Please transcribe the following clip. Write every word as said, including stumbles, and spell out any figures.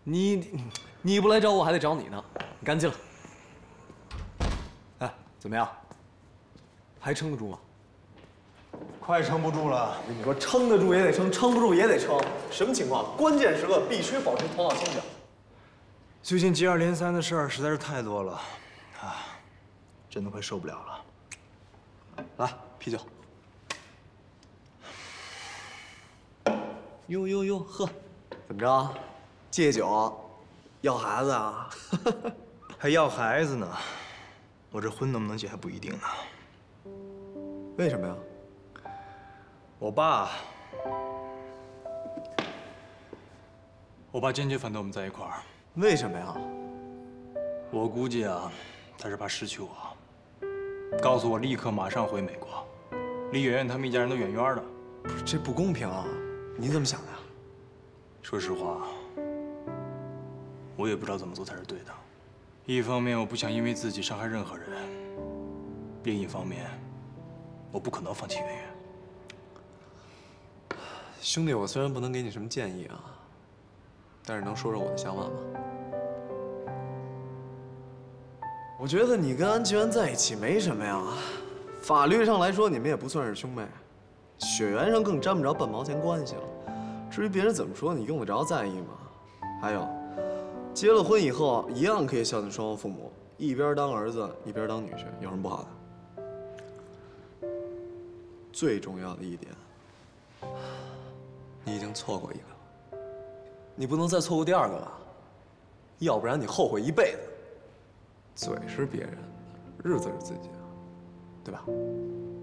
你你不来找我，还得找你呢。你赶紧了。哎，怎么样？还撑得住吗？ 快撑不住了。 我跟你说，撑得住也得撑，撑不住也得撑。什么情况？关键时刻必须保持头脑清醒。 最近接二连三的事儿实在是太多了，啊，真的快受不了了。 来，啤酒。哟哟哟，喝，怎么着？戒酒，要孩子啊？ 还要孩子呢，我这婚能不能结还不一定呢。 为什么呀？ 我爸，我爸坚决反对我们在一块儿。 为什么呀？ 我估计啊，他是怕失去我，告诉我立刻马上回美国，离圆圆他们一家人都远远的。 不是，这不公平啊！你怎么想的呀？ 说实话，我也不知道怎么做才是对的。一方面，我不想因为自己伤害任何人；另一方面，我不可能放弃圆圆。 兄弟，我虽然不能给你什么建议啊，但是能说说我的想法吗？我觉得你跟安琪媛在一起没什么呀，法律上来说你们也不算是兄妹，血缘上更沾不着半毛钱关系了。至于别人怎么说，你用得着在意吗？还有，结了婚以后一样可以孝敬双方父母，一边当儿子一边当女婿，有什么不好的？最重要的一点，你已经错过一个了，你不能再错过第二个了，要不然你后悔一辈子。嘴是别人的，日子是自己的，对吧？